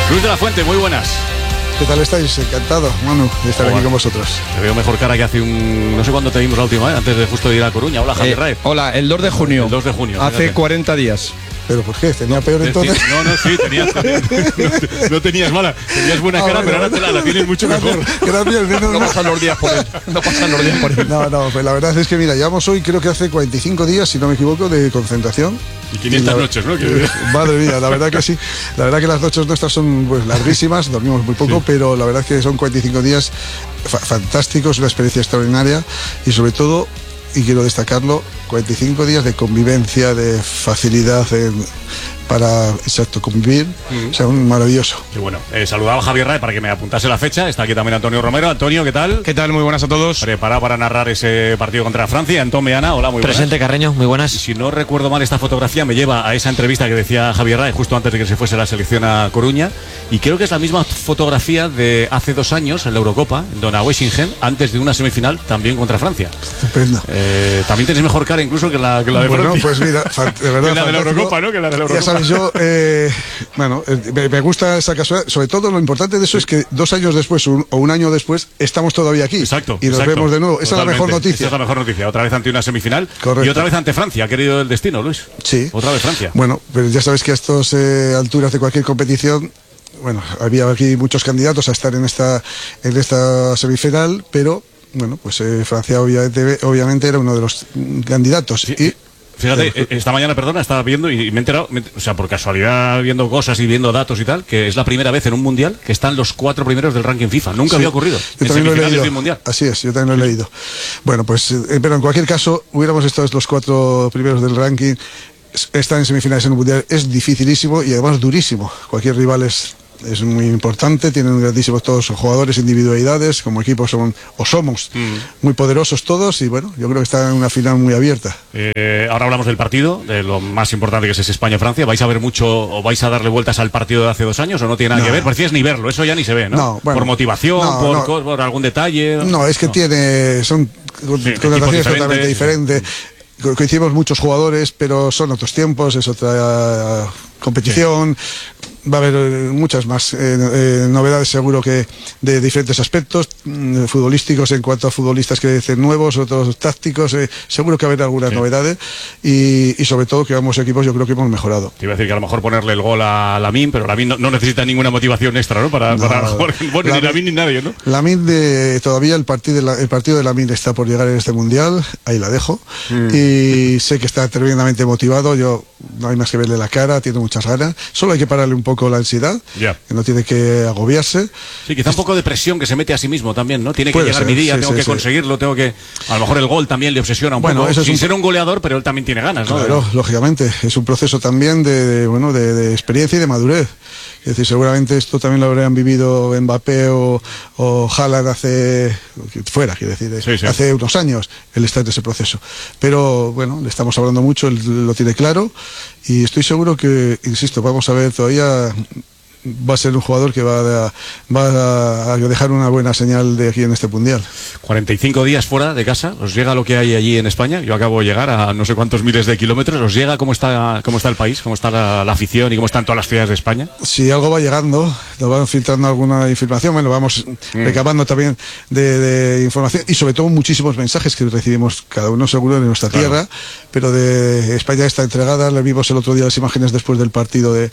Luis de la Fuente, muy buenas. ¿Qué tal estáis? Encantado, Manu, de estar aquí con vosotros. Te veo mejor cara que hace no sé cuándo te vimos la última vez, antes de justo ir a Coruña. Hola, Javier Raez. Hola, el 2 de junio. El 2 de junio. Hace fíjate. 40 días. ¿Pero por qué? ¿Tenía peor entonces? Sí, tenías. No tenías mala. Tenías buena cara, bueno, pero ahora la tienes mucho mejor. Gracias, No pasan los días por él. No pasan los días por él. No, pues la verdad es que mira, llevamos hoy, creo que hace 45 días, si no me equivoco, de concentración. Y 500 noches, ¿no? Madre mía, la verdad que sí. La verdad que las noches nuestras son pues larguísimas, dormimos muy poco, pero la verdad es que son 45 días fantásticos, una experiencia extraordinaria y sobre todo, y quiero destacarlo, 45 días de convivencia, de facilidad para convivir, o sea, un maravilloso. Sí, bueno, saludaba a Javier Raez para que me apuntase la fecha. Está aquí también Antonio Romero. Antonio, ¿qué tal? ¿Qué tal? Muy buenas a todos. Preparado para narrar ese partido contra Francia. Antón Meana, hola, muy buenas. Presente, Carreño, muy buenas. Si no recuerdo mal, esta fotografía me lleva a esa entrevista que decía Javier Raez justo antes de que se fuese la selección a Coruña, y creo que es la misma fotografía de hace 2 años en la Eurocopa, en Donaueschingen, antes de una semifinal también contra Francia. Estupendo. También tenéis mejor cara incluso que la de Bueno, Francia. pues mira, de verdad, que la de la Eurocopa, ¿no? Que la de la Eurocopa. Ya sabes, yo, me gusta esa casualidad. Sobre todo lo importante de eso es que 2 años después o un año después estamos todavía aquí. Exacto. Y nos vemos de nuevo. Esa es la mejor noticia. Esa es la mejor noticia. Otra vez ante una semifinal. Correcto. Y otra vez ante Francia. Ha querido el destino, Luis. Sí. Otra vez Francia. Bueno, pero ya sabes que a estas alturas de cualquier competición, bueno, había aquí muchos candidatos a estar en esta semifinal, pero bueno, pues Francia obviamente era uno de los candidatos. Sí. Y fíjate, esta mañana, perdona, estaba viendo y me he enterado, o sea, por casualidad viendo cosas y viendo datos y tal, que es la primera vez en un mundial que están los 4 primeros del ranking FIFA. Nunca había ocurrido. Yo también lo he leído. De un mundial. Así es, yo también lo he leído. Bueno, pues, pero en cualquier caso, hubiéramos estado los 4 primeros del ranking. Estar en semifinales en un mundial es dificilísimo y además durísimo. Cualquier rival es muy importante, tienen grandísimos todos los jugadores, individualidades, como equipo somos muy poderosos todos y bueno, yo creo que está en una final muy abierta. Ahora hablamos del partido, de lo más importante que es España-Francia. ¿Vais a ver mucho o vais a darle vueltas al partido de hace 2 años o no tiene nada que ver? Parecías ni verlo, eso ya ni se ve, ¿no? No, bueno, por motivación, por algún detalle. No, es que son connotaciones totalmente diferentes. Coincidimos muchos jugadores, pero son otros tiempos, es otra competición. Va a haber muchas más novedades seguro que de diferentes aspectos futbolísticos en cuanto a futbolistas que dicen nuevos, otros tácticos, seguro que va a haber algunas novedades y sobre todo que ambos equipos yo creo que hemos mejorado. Te iba a decir que a lo mejor ponerle el gol a Lamine, pero Lamine no necesita ninguna motivación extra, ¿no? Para jugar. Bueno, ni Lamine ni nadie, ¿no? Lamine todavía el partido de Lamine está por llegar en este mundial, ahí la dejo y sé que está tremendamente motivado. Yo no hay más que verle la cara, tiene muchas ganas, solo hay que pararle un poco la ansiedad, que no tiene que agobiarse. Sí, quizá un poco de presión que se mete a sí mismo también, ¿no? Tiene que llegar mi día, tengo que conseguirlo, tengo que... A lo mejor el gol también le obsesiona un poco, sin ser un goleador, pero él también tiene ganas, ¿no? Claro, lógicamente, es un proceso también de experiencia y de madurez. Es decir, seguramente esto también lo habrían vivido Mbappé o Haaland hace unos años, él está en ese proceso. Pero bueno, le estamos hablando mucho, él lo tiene claro y estoy seguro que, insisto, vamos a ver todavía... Va a ser un jugador que va a dejar una buena señal de aquí en este mundial. 45 días fuera de casa, ¿os llega lo que hay allí en España? Yo acabo de llegar a no sé cuántos miles de kilómetros. ¿Os llega cómo está el país? ¿Cómo está la afición y cómo están todas las ciudades de España? Si algo va llegando, nos van filtrando alguna información, bueno, vamos recabando también de información y sobre todo muchísimos mensajes que recibimos cada uno seguro de nuestra tierra, pero de España está entregada. Le vimos el otro día las imágenes después del partido de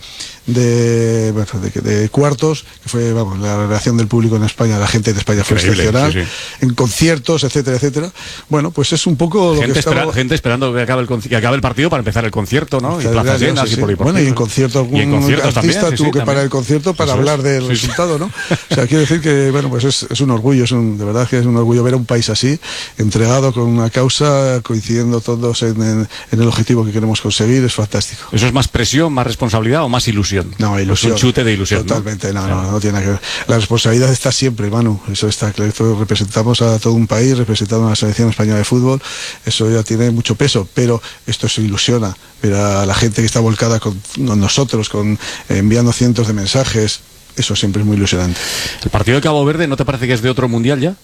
cuartos, que fue la reacción del público en España, la gente de España fue excepcional, en conciertos, etcétera, etcétera. Bueno, pues es un poco gente esperando que acabe el partido para empezar el concierto, ¿no? Y plazas llenas y polideportivas. Bueno, y en concierto algún artista tuvo que parar el concierto para hablar del resultado, ¿no? O sea, quiero decir que, bueno, pues es un orgullo, de verdad que es un orgullo ver a un país así, entregado con una causa, coincidiendo todos en el objetivo que queremos conseguir, es fantástico. ¿Eso es más presión, más responsabilidad o más ilusión? No, ilusión. Es un chute de ilusión. Totalmente, no tiene que ver. La responsabilidad está siempre, Manu, eso está claro. Representamos a todo un país, representamos a la selección española de fútbol, eso ya tiene mucho peso, pero esto se ilusiona, ver a la gente que está volcada con nosotros, enviando cientos de mensajes, eso siempre es muy ilusionante. ¿El partido de Cabo Verde no te parece que es de otro mundial ya?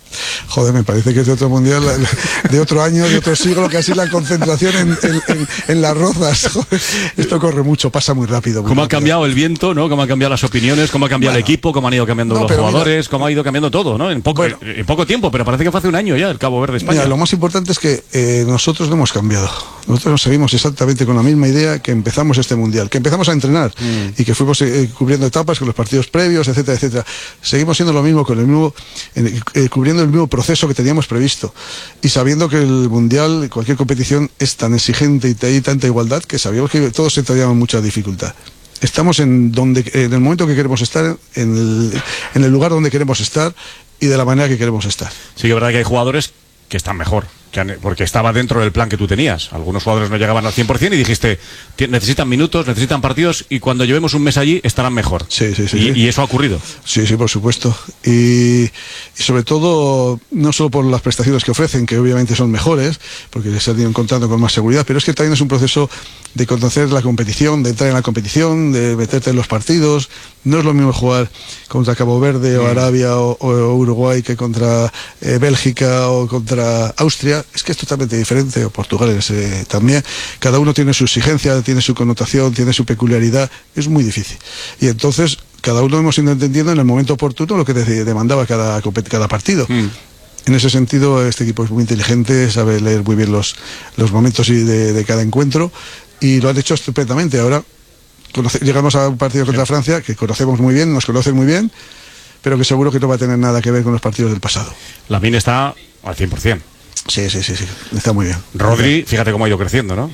Joder, me parece que es de otro mundial, de otro año, de otro siglo, casi la concentración en las rozas. Joder, esto corre mucho, pasa muy rápido. ¿Cómo ha cambiado el viento, ¿no? ¿Cómo han cambiado las opiniones? ¿Cómo ha cambiado el equipo? ¿Cómo han ido cambiando los jugadores? ¿Cómo ha ido cambiando todo, ¿no? En poco tiempo, pero parece que fue hace un año ya el Cabo Verde España. Mira, lo más importante es que nosotros no hemos cambiado. Nosotros nos seguimos exactamente con la misma idea que empezamos este mundial, que empezamos a entrenar y que fuimos cubriendo etapas con los partidos previos, etcétera, etcétera. Seguimos siendo lo mismo, con el mismo cubriendo el mismo proceso que teníamos previsto y sabiendo que el mundial, cualquier competición, es tan exigente y hay tanta igualdad que sabíamos que todos entraríamos en mucha dificultad. Estamos en el momento que queremos estar, en el lugar donde queremos estar y de la manera que queremos estar. Sí que es verdad que hay jugadores que están mejor, porque estaba dentro del plan que tú tenías. Algunos jugadores no llegaban al 100% y dijiste, necesitan minutos, necesitan partidos, y cuando llevemos un mes allí estarán mejor. Sí. Y eso ha ocurrido. Sí, por supuesto. Y sobre todo, no solo por las prestaciones que ofrecen, que obviamente son mejores, porque se han ido encontrando con más seguridad, pero es que también es un proceso de conocer la competición, de entrar en la competición, de meterte en los partidos. No es lo mismo jugar contra Cabo Verde o Arabia o Uruguay que contra Bélgica o contra Austria. Es que es totalmente diferente, o Portugal también. Cada uno tiene su exigencia, tiene su connotación, tiene su peculiaridad. Es muy difícil. Y entonces cada uno hemos ido entendiendo en el momento oportuno lo que demandaba cada partido. En ese sentido, este equipo es muy inteligente, sabe leer muy bien los momentos de cada encuentro, y lo han hecho estupendamente. Ahora llegamos a un partido contra Francia que conocemos muy bien, nos conocen muy bien, pero que seguro que no va a tener nada que ver con los partidos del pasado. Lamine está al 100%. Sí, está muy bien. Rodri, fíjate cómo ha ido creciendo, ¿no?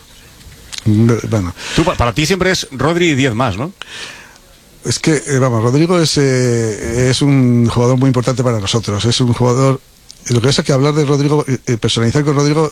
Bueno. Para ti siempre es Rodri y 10 más, ¿no? Es que, Rodrigo es un jugador muy importante para nosotros. Es un jugador... Lo que pasa es que hablar de Rodrigo, personalizar con Rodrigo,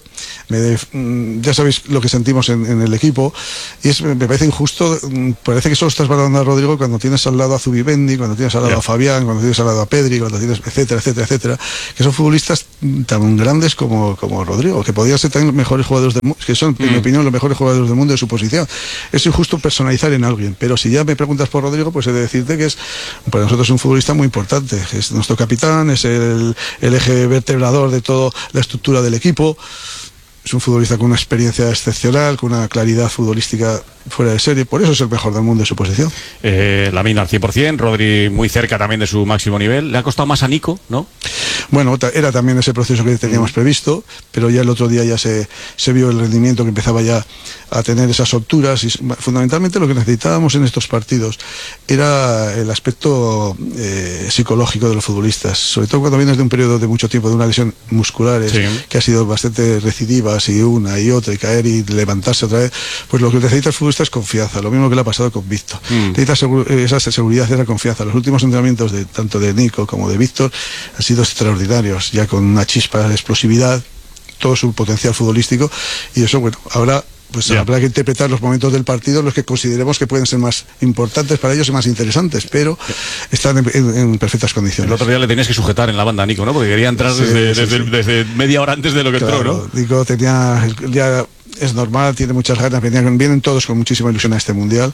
ya sabéis lo que sentimos en el equipo, y me parece injusto. Parece que solo estás valorando a Rodrigo cuando tienes al lado a Zubimendi, cuando tienes al lado a Fabián, cuando tienes al lado a Pedri, cuando tienes etcétera, que son futbolistas tan grandes como Rodrigo, que podrían ser también los mejores jugadores del mundo, que son, en mi opinión, los mejores jugadores del mundo de su posición. Es injusto personalizar en alguien, pero si ya me preguntas por Rodrigo, pues he de decirte que es, para nosotros, un futbolista muy importante. Es nuestro capitán, es el eje vertebrador de toda la estructura del equipo. Es un futbolista con una experiencia excepcional, con una claridad futbolística fuera de serie, por eso es el mejor del mundo de su posición. Lamine al 100%, Rodri muy cerca también de su máximo nivel. Le ha costado más a Nico, ¿no? Bueno, era también ese proceso que teníamos previsto, pero ya el otro día ya se vio el rendimiento que empezaba ya a tener esas solturas, y fundamentalmente lo que necesitábamos en estos partidos era el aspecto psicológico de los futbolistas, sobre todo cuando vienes de un periodo de mucho tiempo de una lesión muscular que ha sido bastante recidivas, y una y otra, y caer y levantarse otra vez. Pues lo que necesita el futbolista es confianza, lo mismo que le ha pasado con Víctor. Necesita esa seguridad y esa confianza. Los últimos entrenamientos tanto de Nico como de Víctor han sido extraordinarios, ya con una chispa de explosividad, todo su potencial futbolístico, y eso, bueno, ahora pues habrá que interpretar los momentos del partido, los que consideremos que pueden ser más importantes para ellos y más interesantes, pero están en perfectas condiciones. El otro día le tenías que sujetar en la banda a Nico, ¿no? Porque quería entrar desde media hora antes de lo que entró, ¿no? Nico ya es normal, tiene muchas ganas, vienen todos con muchísima ilusión a este mundial,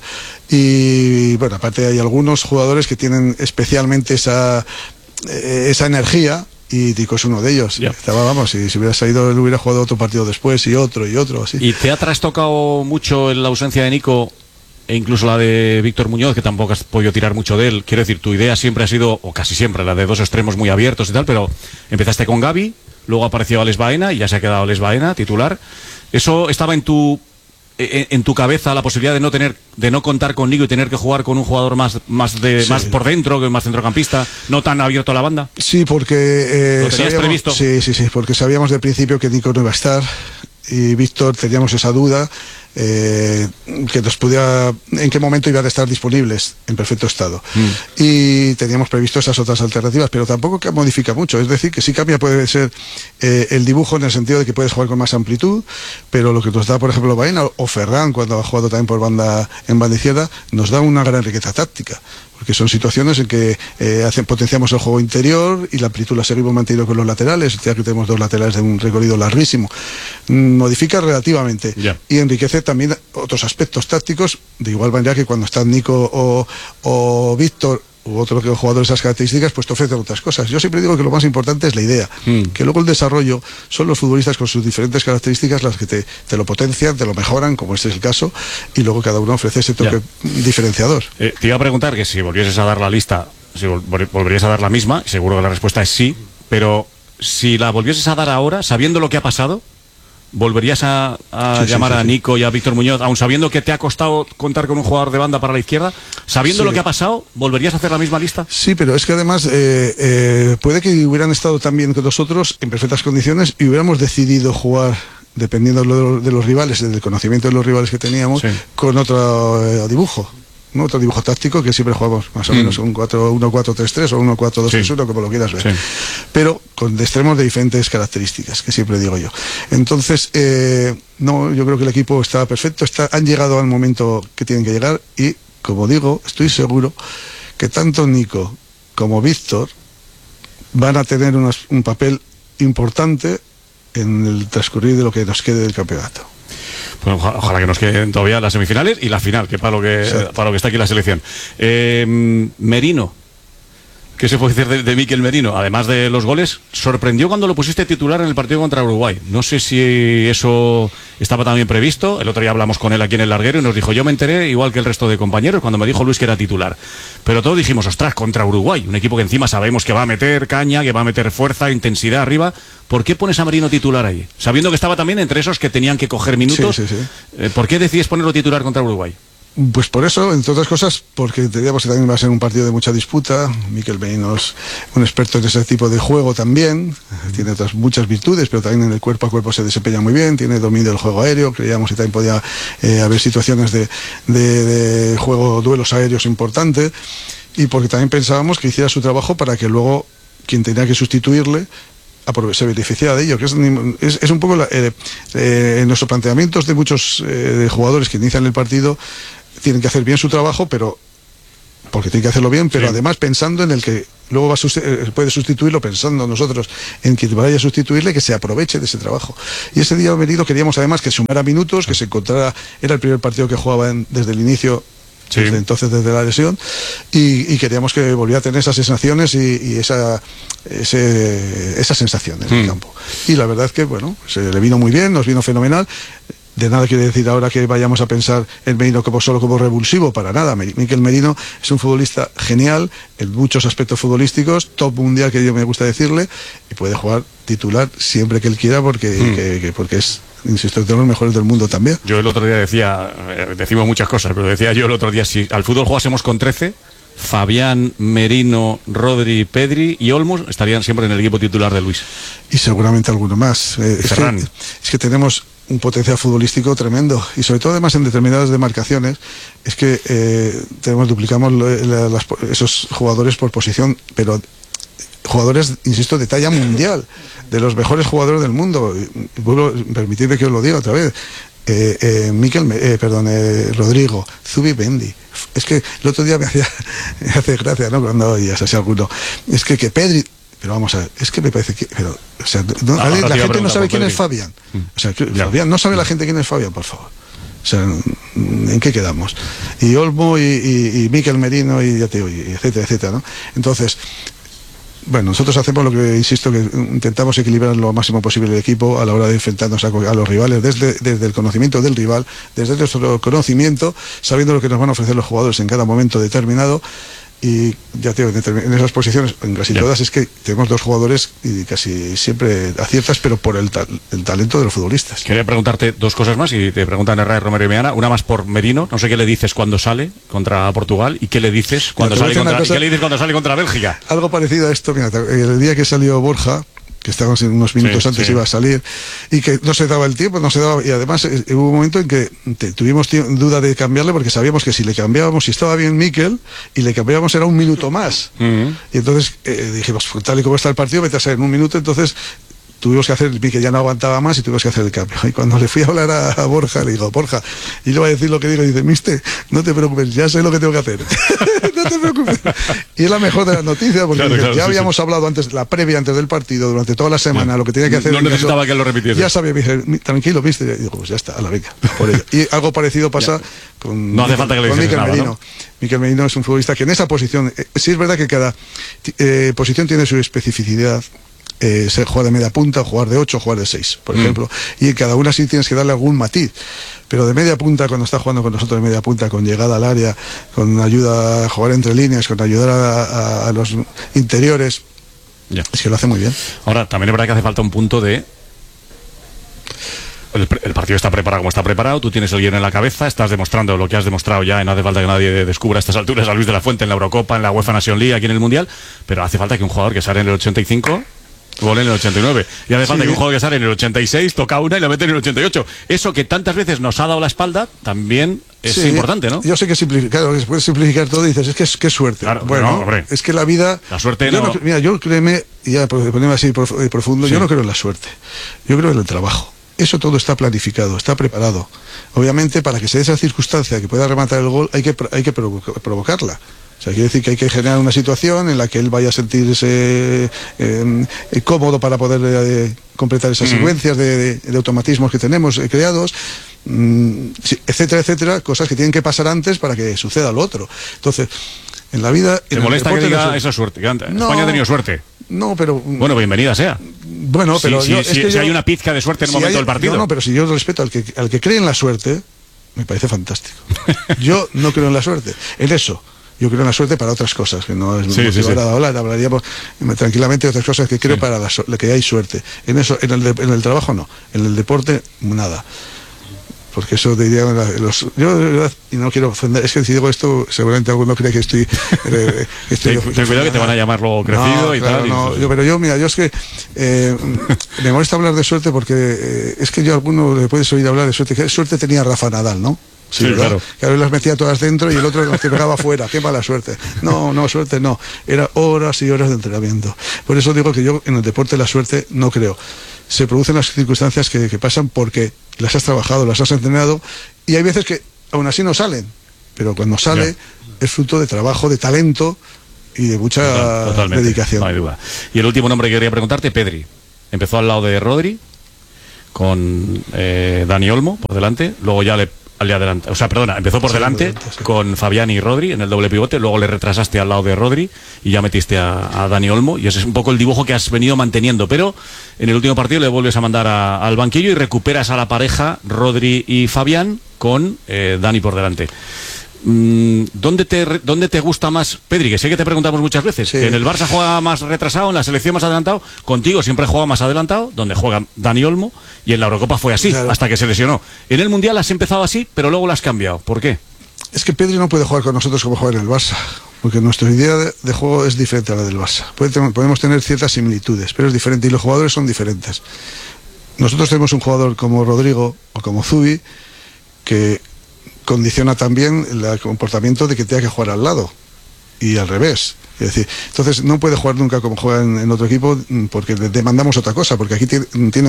y bueno, aparte hay algunos jugadores que tienen especialmente esa energía, y Nico es uno de ellos. Y si hubiera salido, él hubiera jugado otro partido después, y otro, así. ¿Y te ha trastocado mucho la ausencia de Nico, e incluso la de Víctor Muñoz, que tampoco has podido tirar mucho de él? Quiero decir, tu idea siempre ha sido, o casi siempre, la de dos extremos muy abiertos y tal, pero empezaste con Gavi, luego apareció Alex Baena, y ya se ha quedado Alex Baena titular. ¿Eso estaba en tu cabeza, la posibilidad de no contar con Nico y tener que jugar con un jugador más por dentro, que más centrocampista, no tan abierto a la banda? Sí, porque ¿lo tenías previsto? Sí, porque sabíamos de principio que Nico no iba a estar, y Víctor, teníamos esa duda, que nos pudiera, en qué momento iban a estar disponibles en perfecto estado, y teníamos previsto esas otras alternativas, pero tampoco que modifica mucho. Es decir, que sí cambia, puede ser el dibujo, en el sentido de que puedes jugar con más amplitud, pero lo que nos da, por ejemplo, Baena o Ferran, cuando ha jugado también en banda izquierda, nos da una gran riqueza táctica, porque son situaciones en que potenciamos el juego interior, y la amplitud la seguimos manteniendo con los laterales, ya que tenemos dos laterales de un recorrido larguísimo. Modifica relativamente, y enriquece también otros aspectos tácticos, de igual manera que cuando están Nico o Víctor u otro jugador de esas características, pues te ofrecen otras cosas. Yo siempre digo que lo más importante es la idea, que luego el desarrollo son los futbolistas con sus diferentes características las que te lo potencian, te lo mejoran, como este es el caso, y luego cada uno ofrece ese toque diferenciador. Te iba a preguntar que si volvieses a dar la lista, si volverías a dar la misma, seguro que la respuesta es sí, pero si la volvieses a dar ahora, sabiendo lo que ha pasado, ¿volverías a llamar a Nico y a Víctor Muñoz, aun sabiendo que te ha costado contar con un jugador de banda para la izquierda? Sabiendo lo que ha pasado, ¿volverías a hacer la misma lista? Sí, pero es que además puede que hubieran estado también con nosotros en perfectas condiciones y hubiéramos decidido jugar, dependiendo de los rivales, del conocimiento de los rivales que teníamos, con otro dibujo. ¿no? Otro dibujo táctico que siempre jugamos más o menos un 1-4-3-3 o un 1-4-2-3-1, como lo quieras ver, pero con extremos de diferentes características, que siempre digo yo. Entonces, no, yo creo que el equipo está perfecto, han llegado al momento que tienen que llegar y, como digo, estoy seguro que tanto Nico como Víctor van a tener un papel importante en el transcurrir de lo que nos quede del campeonato. Pues ojalá que nos queden todavía las semifinales y la final, que para lo que está aquí la selección. Merino, ¿qué se puede decir de Mikel Merino? Además de los goles, sorprendió cuando lo pusiste titular en el partido contra Uruguay. No sé si eso estaba también previsto. El otro día hablamos con él aquí en el larguero y nos dijo, yo me enteré igual que el resto de compañeros cuando me dijo Luis que era titular. Pero todos dijimos, ostras, contra Uruguay, un equipo que encima sabemos que va a meter caña, que va a meter fuerza, intensidad arriba. ¿Por qué pones a Merino titular ahí? Sabiendo que estaba también entre esos que tenían que coger minutos. Sí. ¿Por qué decides ponerlo titular contra Uruguay? Pues por eso, entre otras cosas, porque entendíamos que también va a ser un partido de mucha disputa. Mikel Merino es un experto en ese tipo de juego también, tiene otras muchas virtudes, pero también en el cuerpo a cuerpo se desempeña muy bien, tiene dominio del juego aéreo, creíamos que también podía haber situaciones de juego, duelos aéreos importantes, y porque también pensábamos que hiciera su trabajo para que luego quien tenía que sustituirle se beneficia de ello, que es un poco en nuestros planteamientos de muchos jugadores que inician el partido. Tienen que hacer bien su trabajo, pero porque tienen que hacerlo bien, pero además pensando en el que luego puede sustituirlo, pensando nosotros en que vaya a sustituirle, que se aproveche de ese trabajo. Y ese día venido queríamos además que sumara minutos, que se encontrara, era el primer partido que jugaba desde el inicio, desde la lesión, y queríamos que volviera a tener esas sensaciones y esa sensación en el campo. Y la verdad es que, bueno, se le vino muy bien, nos vino fenomenal. De nada quiere decir ahora que vayamos a pensar en Merino solo como revulsivo, para nada. Mikel Merino es un futbolista genial en muchos aspectos futbolísticos, top mundial, que yo me gusta decirle, y puede jugar titular siempre que él quiera, porque es, insisto, de los mejores del mundo también. Yo el otro día decimos muchas cosas, pero decía yo el otro día, si al fútbol jugásemos con 13, Fabián, Merino, Rodri, Pedri y Olmos estarían siempre en el equipo titular de Luis. Y seguramente alguno más. Ferran. Es que tenemos un potencial futbolístico tremendo, y sobre todo además en determinadas demarcaciones es que duplicamos esos jugadores por posición, pero jugadores, insisto, de talla mundial, de los mejores jugadores del mundo. Permitidme que os lo diga otra vez. Rodrigo, Zubimendi. Es que el otro día me hace gracia, ¿no? Cuando oías así alguno. Es que Pedri. Pero vamos a ver, es que me parece que... Pero, o sea, la gente no sabe quién es Fabián. O sea, Fabián, no sabe la gente quién es Fabián, por favor. O sea, ¿en qué quedamos? Y Olmo y Mikel Merino y etcétera, etcétera, ¿no? Entonces, bueno, nosotros hacemos lo que, insisto, que intentamos equilibrar lo máximo posible el equipo a la hora de enfrentarnos a los rivales, desde el conocimiento del rival, desde nuestro conocimiento, sabiendo lo que nos van a ofrecer los jugadores en cada momento determinado. Y ya te digo, en esas posiciones, en casi todas, es que tenemos dos jugadores y casi siempre aciertas, pero por el talento de los futbolistas. Quería preguntarte dos cosas más, y te preguntan Herrera, Romero y Meana. Una más por Merino, no sé qué le dices cuando sale contra Portugal y qué le dices cuando sale contra Bélgica. Algo parecido a esto, mira, el día que salió Borja, que estábamos unos minutos antes, iba a salir, y que no se daba el tiempo, y además hubo un momento en que tuvimos duda de cambiarle, porque sabíamos que si le cambiábamos, si estaba bien Mikel, y le cambiábamos era un minuto más. Y entonces dijimos, tal y como está el partido, vete a ser en un minuto. Entonces tuvimos que hacer, vi que ya no aguantaba más y tuvimos que hacer el cambio. Y cuando le fui a hablar a Borja, le digo, Borja, y le voy a decir lo que digo, y dice, mister, no te preocupes, ya sé lo que tengo que hacer. No te preocupes. Y es la mejor de las noticias, porque ya habíamos hablado antes, la previa antes del partido, durante toda la semana, lo que tenía que hacer. No necesitaba que lo repitiese. Ya sabía, me dice, tranquilo, mister. Y digo, pues ya está, a la venga, por ello. Y algo parecido pasa con, no hace falta que le Mikel nada, Merino. ¿no? Mikel Merino es un futbolista que en esa posición, sí es verdad que cada posición tiene su especificidad. Se juega de media punta, jugar de 8, jugar de 6, por ejemplo, y en cada una sí tienes que darle algún matiz, pero de media punta, cuando está jugando con nosotros de media punta, con llegada al área, con ayuda a jugar entre líneas, con ayudar a los interiores, es que lo hace muy bien. Ahora, también es verdad que hace falta un punto de... El partido está preparado como está preparado, tú tienes el guión en la cabeza, estás demostrando lo que has demostrado ya, y no hace falta que nadie descubra a estas alturas a Luis de la Fuente en la Eurocopa, en la UEFA Nation League, aquí en el Mundial, pero hace falta que un jugador que sale en el 85 gole en el 89, y hace falta que un jugador que sale en el 86 toca una y la mete en el 88. Eso que tantas veces nos ha dado la espalda también es importante, ¿no? Yo sé que claro, que se puede simplificar todo y dices, es que es suerte. Claro, bueno, hombre, es que la vida... La suerte no... Mira, yo créeme, y ya ponerme así profundo, yo no creo en la suerte, yo creo en el trabajo. Eso todo está planificado, está preparado. Obviamente, para que se dé esa circunstancia que pueda rematar el gol, hay que provocarla. O sea, quiere decir que hay que generar una situación en la que él vaya a sentirse cómodo para poder completar esas secuencias de automatismos que tenemos creados, etcétera, etcétera, cosas que tienen que pasar antes para que suceda lo otro. Entonces, en la vida... ¿Te molesta que diga esa suerte? No, España ha tenido suerte. No, pero... Bueno, bienvenida sea. Bueno, pero... Si hay una pizca de suerte en el momento del partido. No, pero si yo respeto al que cree en la suerte, me parece fantástico. Yo no creo en la suerte. En eso... Yo creo en la suerte para otras cosas, que no es lo que hablaríamos tranquilamente de otras cosas que creo para la que hay suerte. En eso, en el trabajo no, en el deporte nada. Porque eso diría yo de verdad, y no quiero ofender, es que si digo esto seguramente alguno cree que estoy ten cuidado que te van a llamar luego crecido pero yo es que me molesta hablar de suerte porque es que yo a alguno le puedes oír hablar de suerte, que suerte tenía Rafa Nadal, ¿no? Sí, claro. Que a veces las metía todas dentro y el otro las pegaba afuera. Qué mala suerte. No, suerte no. Era horas y horas de entrenamiento. Por eso digo que yo en el deporte la suerte no creo. Se producen las circunstancias que pasan porque las has trabajado, las has entrenado, y hay veces que aún así no salen. Pero cuando sale es fruto de trabajo, de talento y de mucha dedicación. No hay duda. Y el último nombre que quería preguntarte, Pedri. Empezó al lado de Rodri, con Dani Olmo por delante, luego ya empezó por delante con Fabián y Rodri en el doble pivote, luego le retrasaste al lado de Rodri y ya metiste a Dani Olmo, y ese es un poco el dibujo que has venido manteniendo, pero en el último partido le vuelves a mandar al banquillo y recuperas a la pareja Rodri y Fabián con Dani por delante. ¿Dónde te gusta más, Pedri? Que sé que te preguntamos muchas veces. Sí. En el Barça juega más retrasado, en la selección más adelantado. Contigo siempre juega más adelantado, donde juega Dani Olmo, y en la Eurocopa fue así, hasta que se lesionó. En el Mundial has empezado así, pero luego lo has cambiado. ¿Por qué? Es que Pedri no puede jugar con nosotros como juega en el Barça, porque nuestra idea de juego es diferente a la del Barça. Podemos tener ciertas similitudes, pero es diferente, y los jugadores son diferentes. Nosotros tenemos un jugador como Rodrigo o como Zubi que condiciona también el comportamiento de que tenga que jugar al lado y al revés. Es decir, entonces no puede jugar nunca como juega en otro equipo, porque le demandamos otra cosa, porque aquí tiene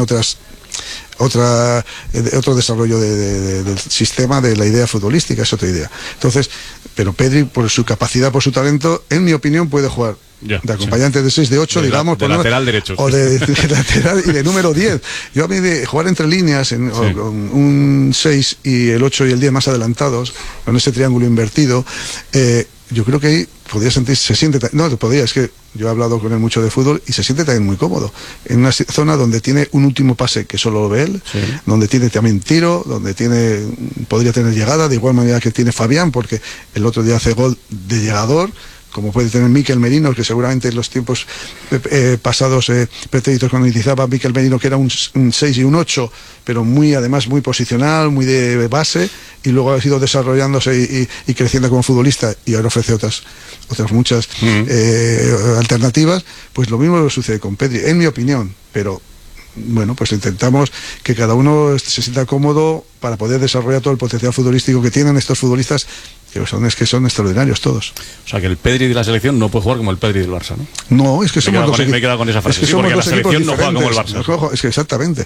otro desarrollo del sistema, de la idea futbolística, es otra idea. Entonces, pero Pedri, por su capacidad, por su talento, en mi opinión puede jugar de acompañante de 6, de 8, digamos, de lateral derecho, o de lateral y de número 10. Yo a mí de jugar entre líneas con un 6 y el 8 y el 10 más adelantados, con ese triángulo invertido, yo creo que ahí es que yo he hablado con él mucho de fútbol y se siente también muy cómodo en una zona donde tiene un último pase que solo lo ve él, donde tiene también tiro, donde podría tener llegada, de igual manera que tiene Fabián, porque el otro día hace gol de llegador, como puede tener Mikel Merino, que seguramente en los tiempos pasados pretéritos, cuando utilizaba Mikel Merino, que era un 6 y un 8, pero además muy posicional, muy de base, y luego ha ido desarrollándose y creciendo como futbolista, y ahora ofrece otras muchas alternativas. Pues lo mismo sucede con Pedri, en mi opinión, pero bueno, pues intentamos que cada uno se sienta cómodo para poder desarrollar todo el potencial futbolístico que tienen estos futbolistas, que son extraordinarios todos. O sea, que el Pedri de la selección no puede jugar como el Pedri del Barça, ¿no? No, es que somos dos equipos. Me he quedado con esa frase. Es que sí, somos porque dos la selección equipos no juega como el diferentes. Barça. Es que exactamente.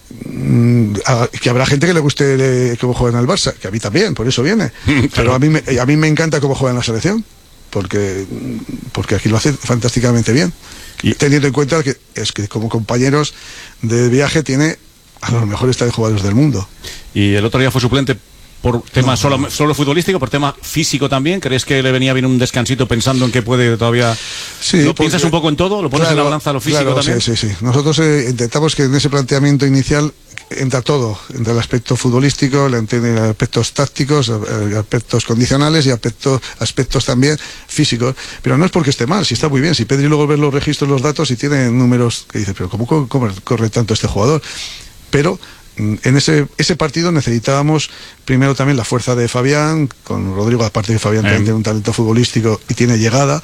Que habrá gente que le guste cómo juega en el Barça, que a mí también, por eso viene. Pero a mí me encanta cómo juega en la selección, porque aquí lo hace fantásticamente bien. Y teniendo en cuenta que es que como compañeros de viaje tiene a los mejores jugadores del mundo. Y el otro día fue suplente por tema solo futbolístico, por tema físico también. ¿Crees que le venía bien un descansito pensando en que puede todavía... Sí, ¿Lo piensas un poco en todo? ¿Lo pones en la balanza lo físico también? Sí. Nosotros intentamos que en ese planteamiento inicial entra todo, entre el aspecto futbolístico, aspectos tácticos, aspectos condicionales y aspectos también físicos. Pero no es porque esté mal, si está muy bien. Si Pedri luego ve los registros, los datos y tiene números que dice, pero ¿cómo corre tanto este jugador? Pero en ese partido necesitábamos primero también la fuerza de Fabián, con Rodrigo, aparte de Fabián también tiene un talento futbolístico y tiene llegada,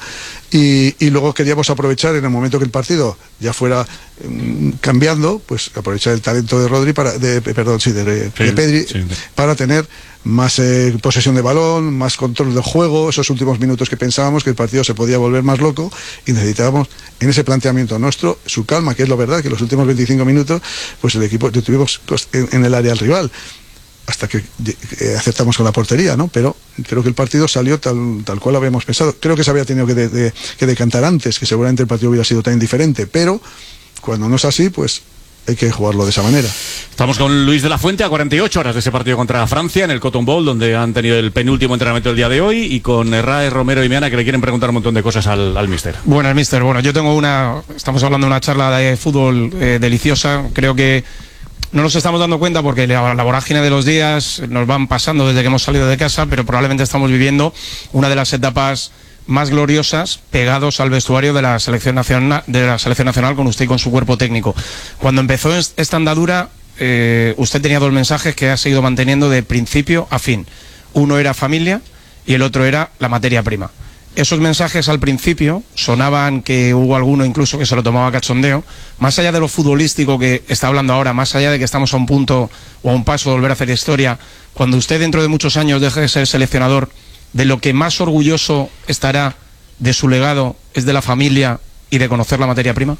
y luego queríamos aprovechar en el momento que el partido ya fuera cambiando, pues aprovechar el talento de Rodri de Pedri para tener más posesión de balón, más control del juego, esos últimos minutos que pensábamos que el partido se podía volver más loco, y necesitábamos en ese planteamiento nuestro su calma, que es lo verdad, que los últimos 25 minutos pues el equipo tuvimos en el área al rival hasta que acertamos con la portería, ¿no? Pero creo que el partido salió tal cual habíamos pensado. Creo que se había tenido que decantar antes, que seguramente el partido hubiera sido tan diferente, pero cuando no es así, pues hay que jugarlo de esa manera. Estamos con Luis de la Fuente a 48 horas de ese partido contra Francia en el Cotton Bowl, donde han tenido el penúltimo entrenamiento del día de hoy, y con Herrera, Romero y Meana, que le quieren preguntar un montón de cosas al míster. Buenas, míster. Bueno, yo tengo estamos hablando de una charla de fútbol deliciosa. Creo que no nos estamos dando cuenta porque la vorágine de los días nos van pasando desde que hemos salido de casa, pero probablemente estamos viviendo una de las etapas más gloriosas pegados al vestuario de la selección nacional con usted y con su cuerpo técnico. Cuando empezó esta andadura, usted tenía dos mensajes que ha seguido manteniendo de principio a fin. Uno era familia y el otro era la materia prima. Esos mensajes al principio sonaban que hubo alguno incluso que se lo tomaba a cachondeo. Más allá de lo futbolístico que está hablando ahora, más allá de que estamos a un punto o a un paso de volver a hacer historia, cuando usted dentro de muchos años deje de ser seleccionador, de lo que más orgulloso estará de su legado es de la familia y de conocer la materia prima.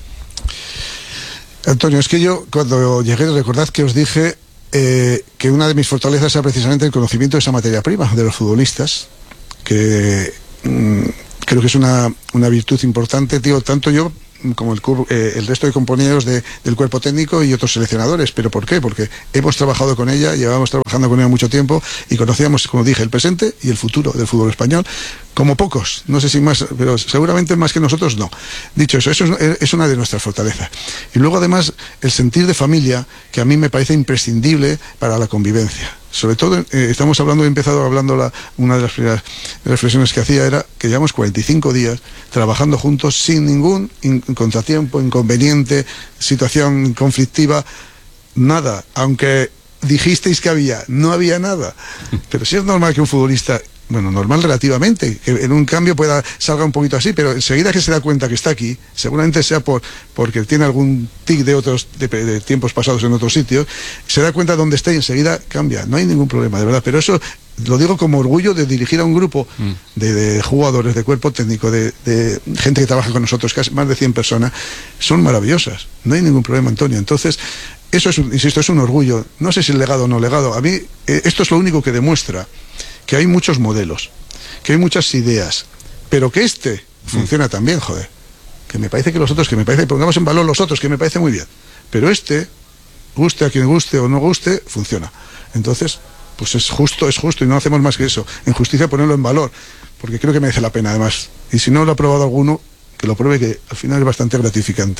Antonio, es que yo cuando llegué, recordad que os dije que una de mis fortalezas era precisamente el conocimiento de esa materia prima, de los futbolistas, que creo que es una virtud importante, tío, tanto yo como el resto de compañeros del cuerpo técnico y otros seleccionadores. ¿Pero por qué? Porque hemos trabajado con ella, llevamos trabajando con ella mucho tiempo y conocíamos, como dije, el presente y el futuro del fútbol español, como pocos, no sé si más, pero seguramente más que nosotros no. Dicho eso es una de nuestras fortalezas. Y luego además el sentir de familia, que a mí me parece imprescindible para la convivencia. Sobre todo, he empezado hablando, una de las primeras reflexiones que hacía era que llevamos 45 días trabajando juntos sin ningún contratiempo, inconveniente, situación conflictiva, nada. Aunque dijisteis que no había nada. Pero sí es normal que un futbolista, bueno, normal relativamente, que en un cambio salga un poquito así, pero enseguida que se da cuenta que está aquí, seguramente sea porque tiene algún tic de tiempos pasados en otros sitios, se da cuenta dónde está y enseguida cambia. No hay ningún problema, de verdad. Pero eso lo digo como orgullo de dirigir a un grupo de jugadores, de cuerpo técnico, de gente que trabaja con nosotros, casi más de 100 personas. Son maravillosas. No hay ningún problema, Antonio. Entonces, eso insisto, es un orgullo. No sé si es legado o no legado. A mí, esto es lo único que demuestra que hay muchos modelos, que hay muchas ideas, pero que funciona también, joder. Que me parece que los otros, que pongamos en valor los otros, que me parece muy bien. Pero guste a quien guste o no guste, funciona. Entonces, pues es justo y no hacemos más que eso. En justicia ponerlo en valor, porque creo que merece la pena además. Y si no lo ha probado alguno, que lo pruebe, que al final es bastante gratificante.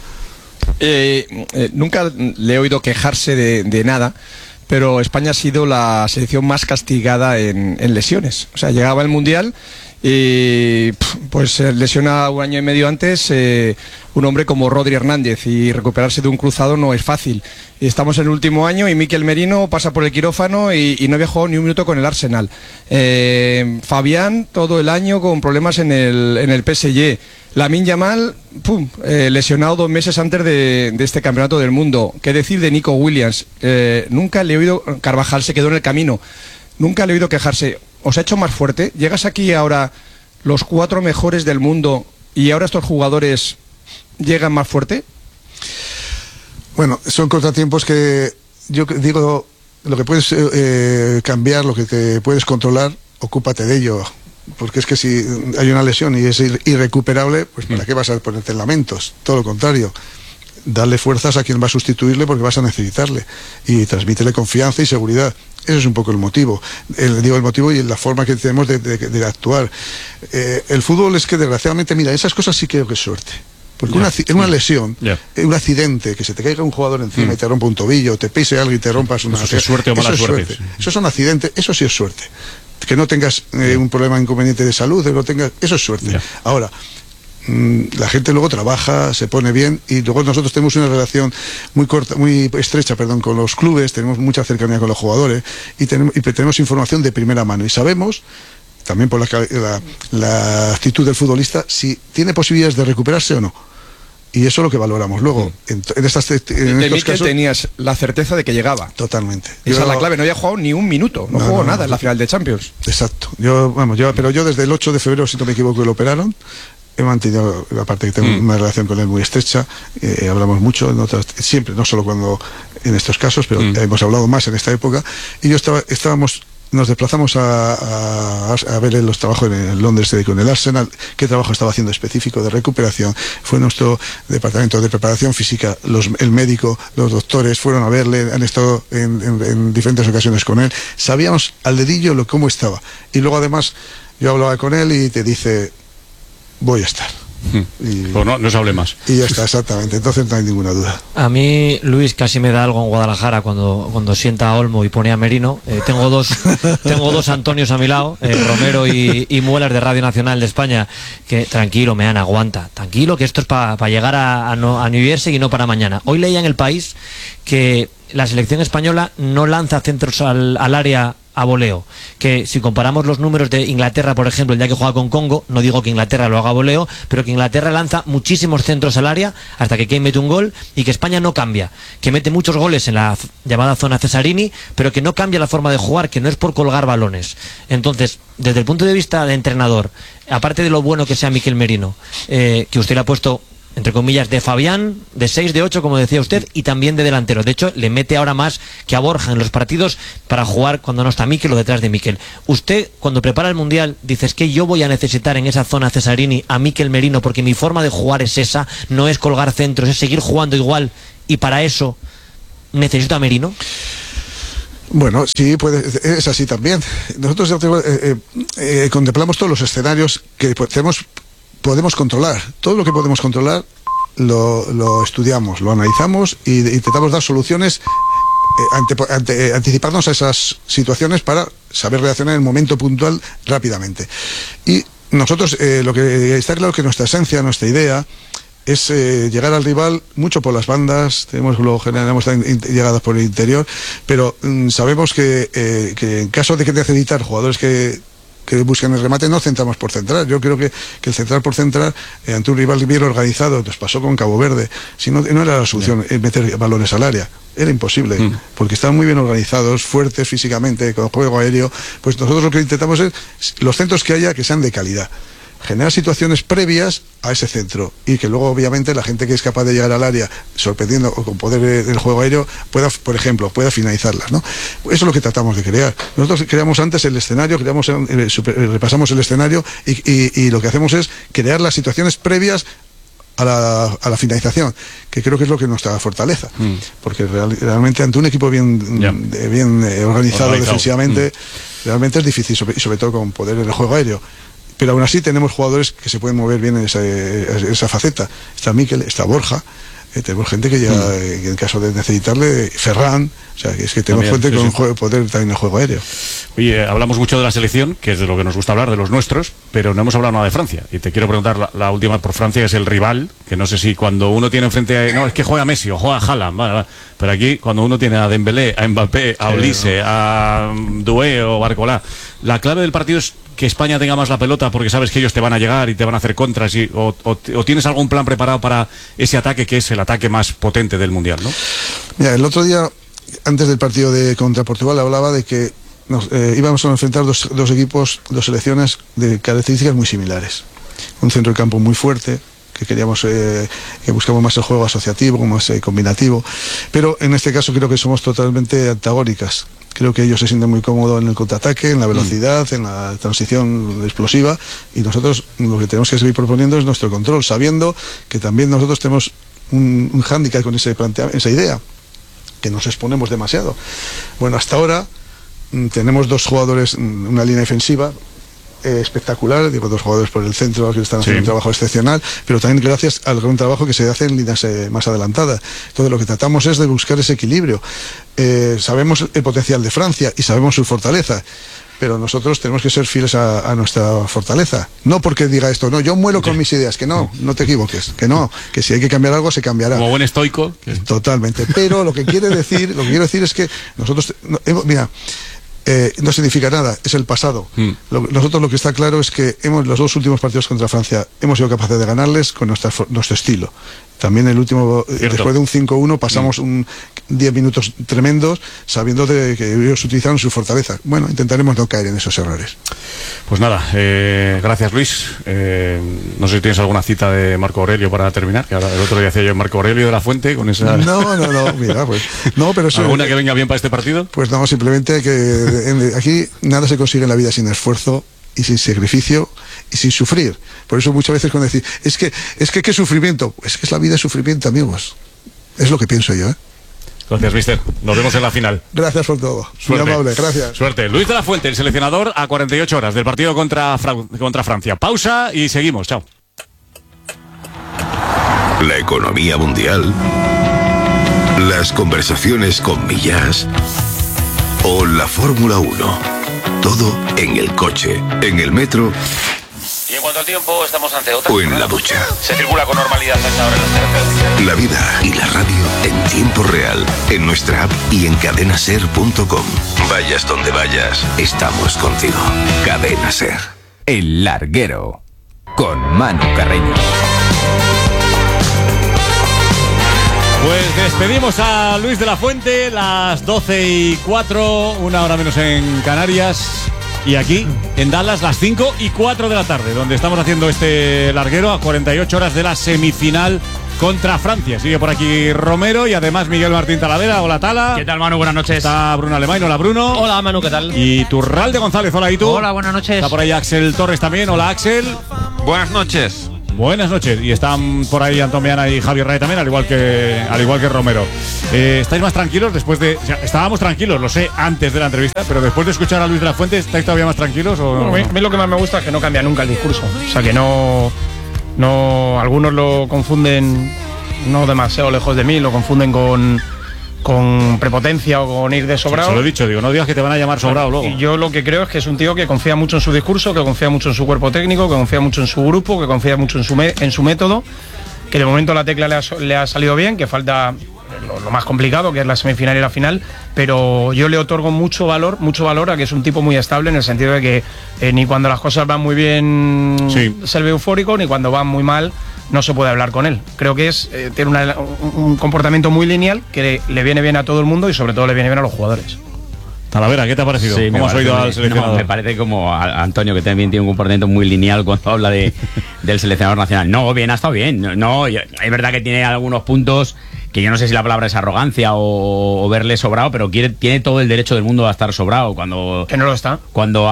Nunca le he oído quejarse de nada, pero España ha sido la selección más castigada en lesiones. O sea, llegaba el Mundial y pues se lesiona un año y medio antes un hombre como Rodri Hernández, y recuperarse de un cruzado no es fácil. Y estamos en el último año y Mikel Merino pasa por el quirófano y no había jugado ni un minuto con el Arsenal. Fabián todo el año con problemas en el PSG. Lamine Yamal, lesionado 2 meses antes de este campeonato del mundo. ¿Qué decir de Nico Williams? Nunca le he oído, Carvajal se quedó en el camino, nunca le he oído quejarse. ¿Os ha hecho más fuerte? ¿Llegas aquí ahora los 4 mejores del mundo y ahora estos jugadores llegan más fuerte? Bueno, son contratiempos que yo digo, lo que puedes cambiar, lo que te puedes controlar, ocúpate de ello. Porque es que si hay una lesión y es irrecuperable, pues ¿para qué vas a ponerte en lamentos? Todo lo contrario. Darle fuerzas a quien va a sustituirle porque vas a necesitarle. Y transmítele confianza y seguridad. Ese es un poco el motivo. El motivo y la forma que tenemos de actuar. El fútbol es que desgraciadamente, mira, esas cosas sí creo que es suerte. Porque una lesión, un accidente, que se te caiga un jugador encima y te rompa un tobillo, te pise algo y te rompas una... Eso es suerte o mala suerte. Eso es un accidente, eso sí es suerte. Que no tengas un problema inconveniente de salud, eso es suerte. Ahora, la gente luego trabaja, se pone bien, y luego nosotros tenemos una relación muy estrecha con los clubes, tenemos mucha cercanía con los jugadores y tenemos información de primera mano y sabemos, también por la actitud del futbolista, si tiene posibilidades de recuperarse o no. Y eso es lo que valoramos. Luego, en estos casos, tenías la certeza de que llegaba. Totalmente. Esa es la clave. No había jugado ni un minuto. No jugó nada en la final de Champions. Exacto. Pero yo desde el 8 de febrero, si no me equivoco, que lo operaron, he mantenido, aparte que tengo una relación con él muy estrecha, hablamos mucho, siempre, no solo cuando en estos casos, pero hemos hablado más en esta época. Y nos desplazamos a ver los trabajos en Londres con el Arsenal, qué trabajo estaba haciendo específico de recuperación. Fue nuestro departamento de preparación física, el médico, los doctores fueron a verle, han estado en diferentes ocasiones con él. Sabíamos al dedillo cómo estaba. Y luego además yo hablaba con él y te dice, voy a estar. Pues no se hable más. Y ya está, exactamente. Entonces no hay ninguna duda. A mí, Luis, casi me da algo en Guadalajara cuando sienta a Olmo y pone a Merino. Tengo dos Antonios a mi lado, Romero y Muelas de Radio Nacional de España, que tranquilo, Meana, aguanta. Tranquilo, que esto es para llegar a New Jersey y no para mañana. Hoy leía en El País que la selección española no lanza centros al área a voleo, que si comparamos los números de Inglaterra, por ejemplo, el día que juega con Congo, no digo que Inglaterra lo haga a voleo, pero que Inglaterra lanza muchísimos centros al área hasta que Kane mete un gol, y que España no cambia, que mete muchos goles en la llamada zona Cesarini, pero que no cambia la forma de jugar, que no es por colgar balones. Entonces, desde el punto de vista de entrenador, aparte de lo bueno que sea Mikel Merino, que usted le ha puesto entre comillas, de Fabián, de 6, de 8, como decía usted, y también de delantero. De hecho, le mete ahora más que a Borja en los partidos para jugar cuando no está Mikel o detrás de Mikel. Usted, cuando prepara el Mundial, dice, es que yo voy a necesitar en esa zona Cesarini a Mikel Merino, porque mi forma de jugar es esa, no es colgar centros, es seguir jugando igual, y para eso necesito a Merino. Bueno, sí, es así también. Nosotros contemplamos todos los escenarios que podemos controlar. Todo lo que podemos controlar lo estudiamos, lo analizamos y intentamos dar soluciones, anticiparnos a esas situaciones para saber reaccionar en el momento puntual rápidamente. Y nosotros, lo que está claro que nuestra esencia, nuestra idea es llegar al rival mucho por las bandas. Hemos llegadas por el interior, pero sabemos que en caso de que necesitar jugadores que busquen el remate, no centramos por centrar. Yo creo que el centrar por centrar ante un rival bien organizado, nos pasó con Cabo Verde, si no era la solución meter balones al área, era imposible, porque estaban muy bien organizados, fuertes físicamente, con juego aéreo. Pues nosotros lo que intentamos es los centros que haya que sean de calidad, generar situaciones previas a ese centro, y que luego obviamente la gente que es capaz de llegar al área sorprendiendo o con poder del juego aéreo pueda, por ejemplo, finalizarlas, ¿no? Eso es lo que tratamos de crear. Nosotros creamos antes el escenario, repasamos el escenario y lo que hacemos es crear las situaciones previas a la finalización, que creo que es lo que es nuestra fortaleza, porque realmente ante un equipo bien organizado defensivamente, realmente es difícil, y sobre todo con poder en el juego aéreo. Pero aún así tenemos jugadores que se pueden mover bien en esa faceta. Está Mikel, está Borja, tenemos gente que llega, en caso de necesitarle, Ferran, o sea, es que tenemos gente con poder también en el juego aéreo. Oye, hablamos mucho de la selección, que es de lo que nos gusta hablar, de los nuestros, pero no hemos hablado nada de Francia. Y te quiero preguntar, la última por Francia, es el rival, que no sé si cuando uno tiene enfrente no, es que juega Messi o juega Haaland, vale. Pero aquí, cuando uno tiene a Dembélé, a Mbappé, a Olise, a Doué o Barcola, la clave del partido es que España tenga más la pelota porque sabes que ellos te van a llegar y te van a hacer contras? ¿O tienes algún plan preparado para ese ataque que es el ataque más potente del Mundial, ¿no? Mira, el otro día, antes del partido contra Portugal, hablaba de que íbamos a enfrentar dos equipos, dos selecciones de características muy similares. Un centro de campo muy fuerte, que queríamos, que buscamos más el juego asociativo, más combinativo, pero en este caso creo que somos totalmente antagónicas. Creo que ellos se sienten muy cómodos en el contraataque, en la velocidad, en la transición explosiva, y nosotros lo que tenemos que seguir proponiendo es nuestro control, sabiendo que también nosotros tenemos un hándicap con esa idea, que nos exponemos demasiado. Bueno, hasta ahora tenemos dos jugadores, una línea defensiva espectacular, digo, dos jugadores por el centro que están haciendo un trabajo excepcional, pero también gracias al gran trabajo que se hace en líneas más adelantadas. Entonces lo que tratamos es de buscar ese equilibrio. Sabemos el potencial de Francia y sabemos su fortaleza, pero nosotros tenemos que ser fieles a nuestra fortaleza. No porque diga esto, no, yo muero con mis ideas, que no te equivoques, que si hay que cambiar algo se cambiará. Como buen estoico. Totalmente. Pero lo que quiero decir es que nosotros, mira, no significa nada, es el pasado. Nosotros lo que está claro es que los dos últimos partidos contra Francia hemos sido capaces de ganarles con nuestro estilo. También el último, después de un 5-1, pasamos 10 minutos tremendos, sabiendo que ellos utilizaron su fortaleza. Bueno, intentaremos no caer en esos errores. Pues nada, gracias Luis. No sé si tienes alguna cita de Marco Aurelio para terminar, que ahora el otro día hacía yo Marco Aurelio de la Fuente con esa... No, mira, pues... No, pero eso, ¿alguna que venga bien para este partido? Pues no, simplemente que aquí nada se consigue en la vida sin esfuerzo y sin sacrificio y sin sufrir. Por eso muchas veces cuando decir, es que qué sufrimiento, es la vida es sufrimiento, amigos. Es lo que pienso yo, Gracias, mister. Nos vemos en la final. Gracias por todo. Suerte. Muy amable, gracias. Suerte. Luis de la Fuente, el seleccionador, a 48 horas del partido contra Francia. Pausa y seguimos. Chao. La economía mundial, las conversaciones con Millás o la Fórmula 1. Todo en el coche, en el metro. Y en cuanto al tiempo, estamos ante otra. O en la ducha. Se circula con normalidad hasta ahora en las carreteras. La vida y la radio en tiempo real, en nuestra app y en cadenaser.com. Vayas donde vayas, estamos contigo. Cadena Ser. El Larguero, con Manu Carreño. Pues despedimos a Luis de la Fuente, las 12:04, una hora menos en Canarias. Y aquí, en Dallas, las 5:04 de la tarde, donde estamos haciendo este larguero a 48 horas de la semifinal contra Francia. Sigue por aquí Romero y además Miguel Martín Talavera. Hola, Tala. ¿Qué tal, Manu? Buenas noches. Está Bruno Alemán. Hola, Bruno. Hola, Manu, ¿qué tal? Y Turralde González. Hola, ¿y tú? Hola, buenas noches. Está por ahí Axel Torres también. Hola, Axel. Buenas noches. Buenas noches. Y están por ahí Antón Meana y Javier Ray también, al igual que Romero. ¿Estáis más tranquilos después de...? O sea, estábamos tranquilos, lo sé, antes de la entrevista, pero después de escuchar a Luis de la Fuente, ¿estáis todavía más tranquilos? ¿O? Bueno, a mí lo que más me gusta es que no cambia nunca el discurso. O sea, que no algunos lo confunden, no demasiado lejos de mí, lo confunden con prepotencia o con ir de sobrado. Se lo he dicho, digo, no digas que te van a llamar sobrado luego. Y yo lo que creo es que es un tío que confía mucho en su discurso, que confía mucho en su cuerpo técnico, que confía mucho en su grupo, que confía mucho en su método, que de momento la tecla le ha salido bien, que falta lo más complicado, que es la semifinal y la final, pero yo le otorgo mucho valor a que es un tipo muy estable, en el sentido de que ni cuando las cosas van muy bien se ve eufórico, ni cuando van muy mal no se puede hablar con él. Creo que tiene un comportamiento muy lineal que le viene bien a todo el mundo y sobre todo le viene bien a los jugadores. Talavera, ¿qué te ha parecido? Sí, ¿Cómo has oído al seleccionador? No, me parece como a Antonio, que también tiene un comportamiento muy lineal cuando habla del seleccionador nacional. No, bien, ha estado bien. No, es verdad que tiene algunos puntos que yo no sé si la palabra es arrogancia o verle sobrado, pero tiene todo el derecho del mundo a estar sobrado. Que no lo está. Cuando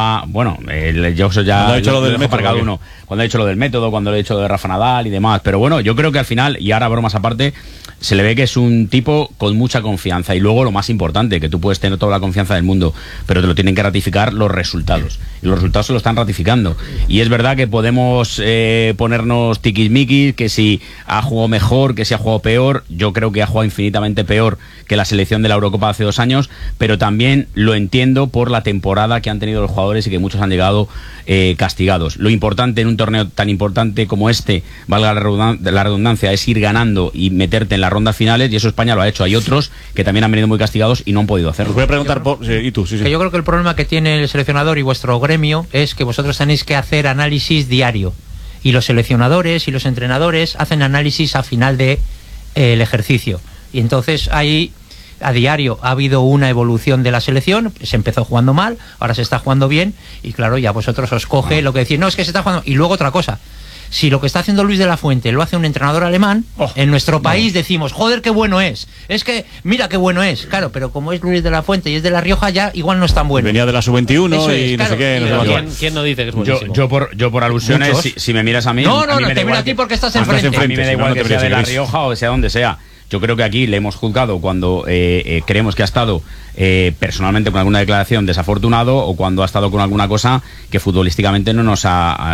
yo ya cuando ha hecho lo del método, cuando ha hecho lo del método, cuando le ha hecho lo de Rafa Nadal y demás. Pero bueno, yo creo que al final, y ahora bromas aparte, se le ve que es un tipo con mucha confianza. Y luego lo más importante, que tú puedes tener toda la confianza del mundo, pero te lo tienen que ratificar los resultados. Y los resultados se lo están ratificando. Y es verdad que podemos ponernos tiquismiquis, que si ha jugado mejor, que si ha jugado peor. Yo creo creo que ha jugado infinitamente peor que la selección de la Eurocopa hace 2 años, pero también lo entiendo por la temporada que han tenido los jugadores y que muchos han llegado castigados. Lo importante en un torneo tan importante como este, valga la redundancia, es ir ganando y meterte en las rondas finales, y eso España lo ha hecho. Hay otros que también han venido muy castigados y no han podido hacerlo. Os voy a preguntar ¿y tú? Sí. Que yo creo que el problema que tiene el seleccionador y vuestro gremio es que vosotros tenéis que hacer análisis diario, y los seleccionadores y los entrenadores hacen análisis a final de el ejercicio, y entonces ahí a diario ha habido una evolución de la selección. Se empezó jugando mal, ahora se está jugando bien, y claro, ya vosotros os coge lo que decís, no, es que se está jugando. Y luego otra cosa, si lo que está haciendo Luis de la Fuente lo hace un entrenador alemán, en nuestro país decimos, joder, qué bueno es que, mira qué bueno es, claro, pero como es Luis de la Fuente y es de La Rioja, ya igual no es tan bueno. Venía de la sub-21 y no sé qué. ¿Quién no dice que es buenísimo? Yo por alusiones, si me miras a mí... No, te miro a ti porque estás enfrente. A mí me da igual que sea de La Rioja o que sea donde sea. Yo creo que aquí le hemos juzgado cuando creemos que ha estado personalmente con alguna declaración desafortunado, o cuando ha estado con alguna cosa que futbolísticamente no nos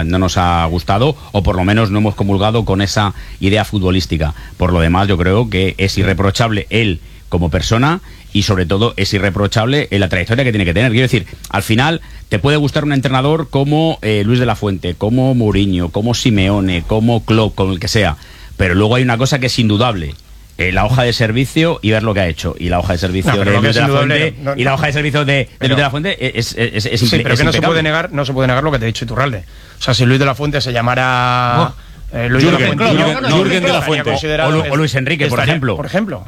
ha gustado, o por lo menos no hemos comulgado con esa idea futbolística. Por lo demás, yo creo que es irreprochable él como persona, y sobre todo es irreprochable en la trayectoria que tiene que tener. Quiero decir, al final te puede gustar un entrenador como Luis de la Fuente, como Mourinho, como Simeone, como Klopp, como el que sea, pero luego hay una cosa que es indudable: la hoja de servicio y ver lo que ha hecho. Y la hoja de servicio de Luis de la Fuente y la hoja de servicio de Luis de la Fuente es sí, pero que no se puede negar lo que te he dicho Iturralde. O sea, si Luis de la Fuente se llamara Jürgen de la Fuente o Luis Enrique, por ejemplo. Por ejemplo.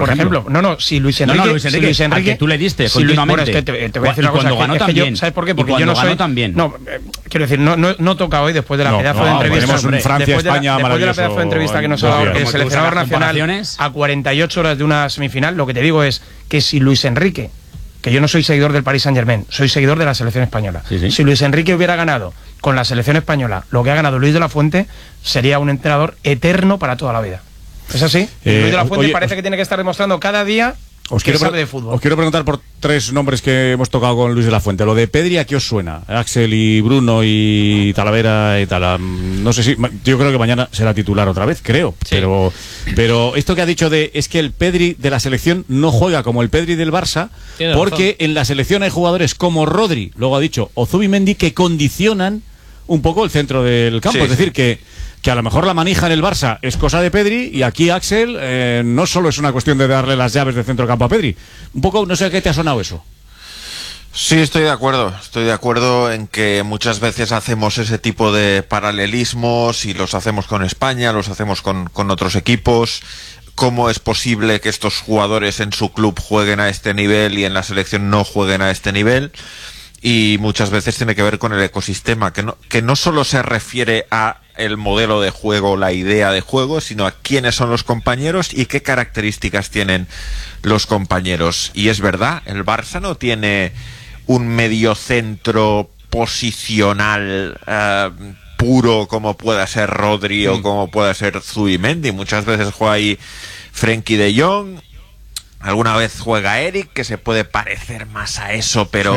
No, si Luis Enrique... Luis Enrique, que tú le diste continuamente. Te voy a decir una cosa. Ganó también. ¿Sabes por qué? Porque yo no soy... No, quiero decir, no toca hoy, después de la pedazo de entrevista... Después de la pedazo de entrevista que nos ha dado el seleccionador nacional a 48 horas de una semifinal, lo que te digo es que si Luis Enrique, que yo no soy seguidor del Paris Saint-Germain, soy seguidor de la selección española. Sí. Si Luis Enrique hubiera ganado con la selección española lo que ha ganado Luis de la Fuente, sería un entrenador eterno para toda la vida. ¿Es así? Luis de la Fuente parece que tiene que estar demostrando cada día que sabe de fútbol. Os quiero preguntar por 3 nombres que hemos tocado con Luis de la Fuente. Lo de Pedri, ¿a qué os suena? Axel y Bruno y Talavera y tal. No sé si... Yo creo que mañana será titular otra vez, creo. Sí. Pero esto que ha dicho es que el Pedri de la selección no juega como el Pedri del Barça, porque en la selección hay jugadores como Rodri, luego ha dicho, o Zubimendi, que condicionan un poco el centro del campo. Sí. Es decir, que a lo mejor la manija en el Barça es cosa de Pedri, y aquí Axel no solo es una cuestión de darle las llaves de centro campo a Pedri. Un poco, no sé qué te ha sonado eso. Sí, estoy de acuerdo en que muchas veces hacemos ese tipo de paralelismos, y los hacemos con España, los hacemos con otros equipos. ¿Cómo es posible que estos jugadores en su club jueguen a este nivel y en la selección no jueguen a este nivel? Y muchas veces tiene que ver con el ecosistema, que no solo se refiere a el modelo de juego, la idea de juego, sino a quiénes son los compañeros y qué características tienen los compañeros. Y es verdad, el Barça no tiene un mediocentro posicional puro como pueda ser Rodri o como pueda ser Zubimendi. Muchas veces juega ahí Frenkie de Jong. Alguna vez juega Eric, que se puede parecer más a eso, pero